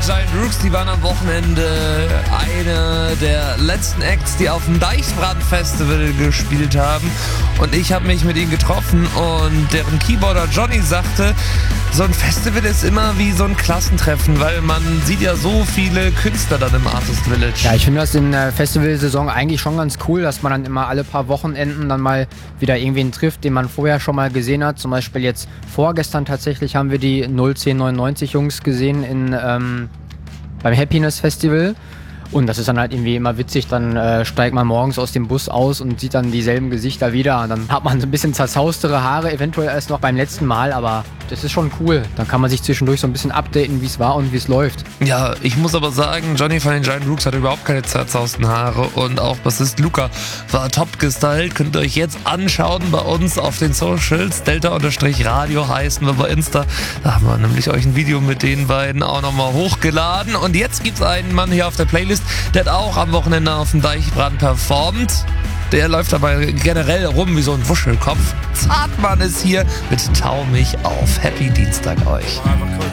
Giant Rooks, die waren am Wochenende eine der letzten Acts, die auf dem Deichbrand-Festival gespielt haben. Und ich habe mich mit ihnen getroffen und deren Keyboarder Johnny sagte, so ein Festival ist immer wie so ein Klassentreffen, weil man sieht ja so viele Künstler dann im Artist Village. Ja, ich finde das in der Festivalsaison eigentlich schon ganz cool, dass man dann immer alle paar Wochenenden dann mal wieder irgendwen trifft, den man vorher schon mal gesehen hat. Zum Beispiel jetzt vorgestern tatsächlich haben wir die 01099 Jungs gesehen beim Happiness Festival. Und das ist dann halt irgendwie immer witzig, dann steigt man morgens aus dem Bus aus und sieht dann dieselben Gesichter wieder. Und dann hat man so ein bisschen zerzaustere Haare, eventuell erst noch beim letzten Mal, aber das ist schon cool. Dann kann man sich zwischendurch so ein bisschen updaten, wie es war und wie es läuft. Ja, ich muss aber sagen, Johnny von den Giant Rooks hatte überhaupt keine zerzausten Haare und auch Bassist Luca war top gestylt. Könnt ihr euch jetzt anschauen bei uns auf den Socials. Delta-Radio heißen wir bei Insta. Da haben wir nämlich euch ein Video mit den beiden auch nochmal hochgeladen. Und jetzt gibt's einen Mann hier auf der Playlist, der hat auch am Wochenende auf dem Deichbrand performt. Der läuft dabei generell rum wie so ein Wuschelkopf. Zartmann ist hier mit Tau mich auf. Happy Dienstag euch.